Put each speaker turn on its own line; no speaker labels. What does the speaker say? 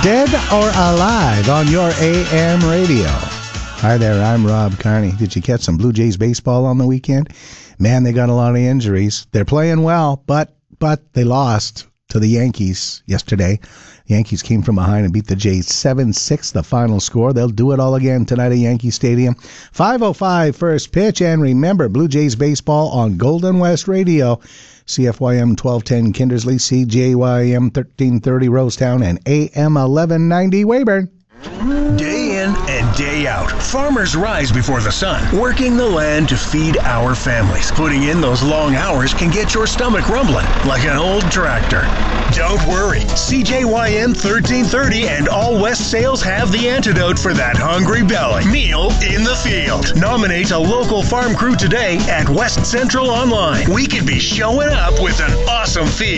Dead or Alive on your AM radio. Hi there, I'm Rob Carney. Did you catch some Blue Jays baseball on the weekend? Man, they got a lot of injuries. They're playing well, but they lost to the Yankees yesterday. The Yankees came from behind and beat the Jays 7-6, the final score. They'll do it all again tonight at Yankee Stadium. 5:05 first pitch, and remember, Blue Jays baseball on Golden West Radio. CFYM 1210 Kindersley, CJYM 1330 Rosetown, and AM 1190 Weyburn.
Day in and day out, farmers rise before the sun, working the land to feed our families. Putting in those long hours can get your stomach rumbling like an old tractor. Don't worry, CJYM 1330 and All West Sales have the antidote for that hungry belly. Meal in the field. Nominate a local farm crew today at West Central Online. We could be showing up with an awesome feed.